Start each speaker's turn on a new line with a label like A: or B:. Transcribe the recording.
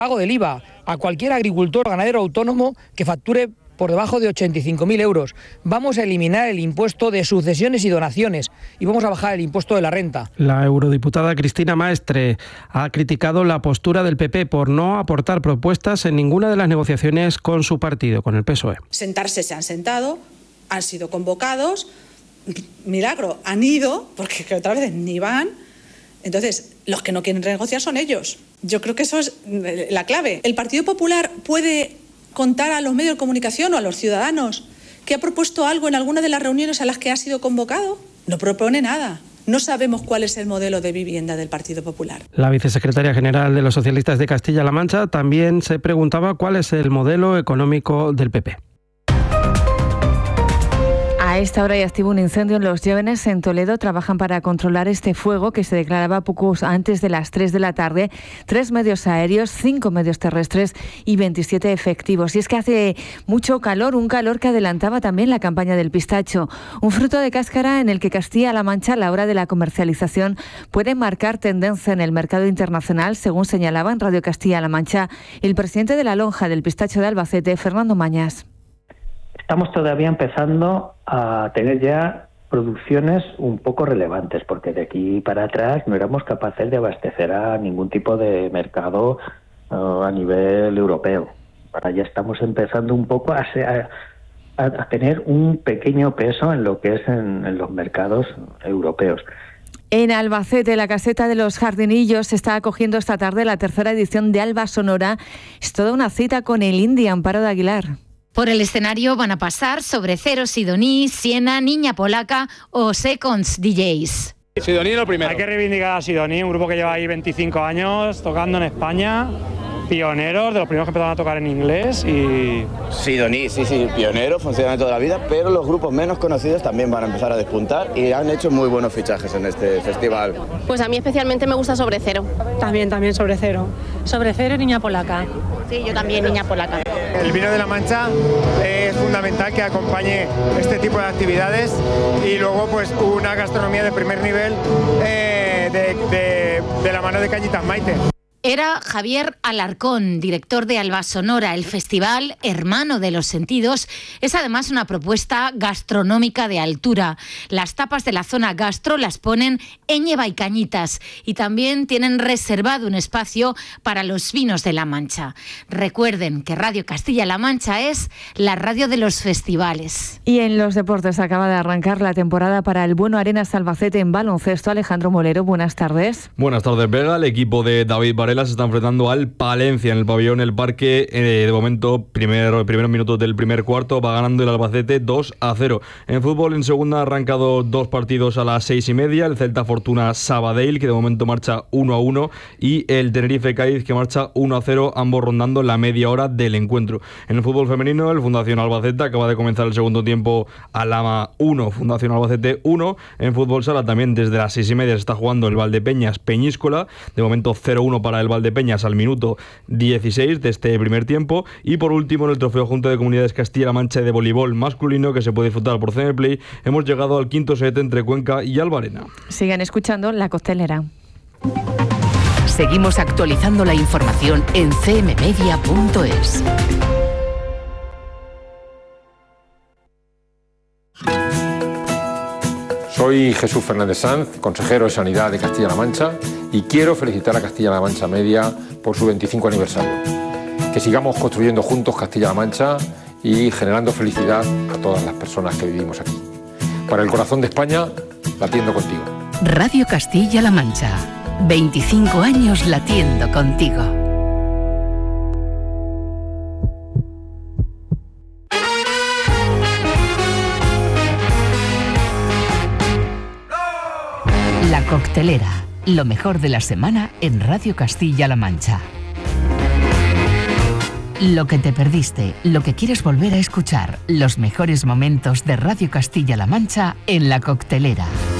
A: Pago del IVA a cualquier agricultor o ganadero autónomo que facture por debajo de 85.000 euros. Vamos a eliminar el impuesto de sucesiones y donaciones y vamos a bajar el impuesto de la renta.
B: La eurodiputada Cristina Maestre ha criticado la postura del PP por no aportar propuestas en ninguna de las negociaciones con su partido, con el PSOE.
C: Sentarse se han sentado, han sido convocados, milagro, han ido, porque otra vez ni van. Entonces, los que no quieren negociar son ellos. Yo creo que eso es la clave. El Partido Popular puede contar a los medios de comunicación o a los ciudadanos que ha propuesto algo en alguna de las reuniones a las que ha sido convocado. No propone nada. No sabemos cuál es el modelo de vivienda del Partido Popular.
B: La vicesecretaria general de los socialistas de Castilla-La Mancha también se preguntaba cuál es el modelo económico del PP.
D: A esta hora ya activo un incendio en Los Llévenes, en Toledo. Trabajan para controlar este fuego que se declaraba poco antes de las 3 de la tarde. 3 medios aéreos, 5 medios terrestres y 27 efectivos. Y es que hace mucho calor, un calor que adelantaba también la campaña del pistacho. Un fruto de cáscara en el que Castilla-La Mancha a la hora de la comercialización puede marcar tendencia en el mercado internacional, según señalaba en Radio Castilla-La Mancha el presidente de la lonja del pistacho de Albacete, Fernando Mañas.
E: Estamos todavía empezando a tener ya producciones un poco relevantes, porque de aquí para atrás no éramos capaces de abastecer a ningún tipo de mercado a nivel europeo. Ahora ya estamos empezando un poco a tener un pequeño peso en lo que es en los mercados europeos.
D: En Albacete, la caseta de los Jardinillos está acogiendo esta tarde la tercera edición de Alba Sonora. Es toda una cita con el indie Amparo de Aguilar.
F: Por el escenario van a pasar Sobre Cero, Sidoní, Siena, Niña Polaca o Seconds DJs.
G: Sidoní lo primero.
H: Hay que reivindicar a Sidoní, un grupo que lleva ahí 25 años tocando en España, pioneros, de los primeros que empezaron a tocar en inglés y...
G: Sidoní, sí, pionero, funciona toda la vida, pero los grupos menos conocidos también van a empezar a despuntar y han hecho muy buenos fichajes en este festival.
I: Pues a mí especialmente me gusta Sobre Cero.
J: También Sobre Cero. Sobre Cero y Niña Polaca.
I: Sí, yo también, Niña Polaca.
K: El vino de la Mancha es fundamental que acompañe este tipo de actividades y luego pues una gastronomía de primer nivel de la mano de Cañitas Maite.
F: Era Javier Alarcón, director de Alba Sonora. El festival Hermano de los Sentidos es además una propuesta gastronómica de altura. Las tapas de la zona gastro las ponen Éñeva y Cañitas y también tienen reservado un espacio para los vinos de La Mancha. Recuerden que Radio Castilla-La Mancha es la radio de los festivales.
D: Y en los deportes acaba de arrancar la temporada para el Bueno Arenas Albacete en baloncesto. Alejandro Molero, buenas tardes.
L: Buenas tardes, Vega. El equipo de David Varela se está enfrentando al Palencia en el pabellón El Parque. De momento, primeros minutos del primer cuarto, va ganando el Albacete 2-0. En fútbol, en segunda, ha arrancado 2 partidos a las 6:30. El Celta Fortuna Sabadell, que de momento marcha 1-1, y el Tenerife Cádiz, que marcha 1-0, ambos rondando la media hora del encuentro. En el fútbol femenino, el Fundación Albacete acaba de comenzar el segundo tiempo al Lama 1, Fundación Albacete 1. En fútbol sala también desde las 6:30 se está jugando el Valdepeñas Peñíscola. De momento 0-1 para el Valdepeñas al minuto 16 de este primer tiempo. Y por último, en el Trofeo Junta de Comunidades Castilla-La Mancha de voleibol masculino, que se puede disfrutar por CM Play, hemos llegado al quinto set entre Cuenca y Albarena.
D: Sigan escuchando La Coctelera.
M: Seguimos actualizando la información en cmmedia.es.
N: Soy Jesús Fernández Sanz, consejero de Sanidad de Castilla-La Mancha, y quiero felicitar a Castilla-La Mancha Media por su 25 aniversario. Que sigamos construyendo juntos Castilla-La Mancha y generando felicidad a todas las personas que vivimos aquí. Para el corazón de España, latiendo contigo.
M: Radio Castilla-La Mancha, 25 años latiendo contigo. La Coctelera, lo mejor de la semana en Radio Castilla-La Mancha. Lo que te perdiste, lo que quieres volver a escuchar, los mejores momentos de Radio Castilla-La Mancha en La Coctelera.